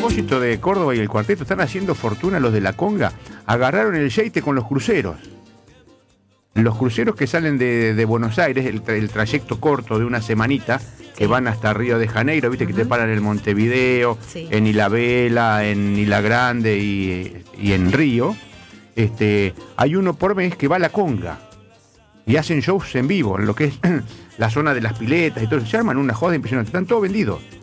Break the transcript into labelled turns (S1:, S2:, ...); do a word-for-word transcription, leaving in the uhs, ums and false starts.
S1: propósito de Córdoba y el cuarteto, están haciendo fortuna los de la conga. Agarraron el yeite con los cruceros. Los cruceros que salen de, de Buenos Aires, el, el trayecto corto de una semanita, que
S2: Sí.
S1: van hasta Río de Janeiro, viste, uh-huh. que te paran en Montevideo,
S2: Sí.
S1: en Ilhabela, en Isla Grande y, y en Río. Este, hay uno por mes que va a la conga y hacen shows en vivo, en lo que es la zona de las piletas y todo. Se arman una joda impresionante, están todos vendidos.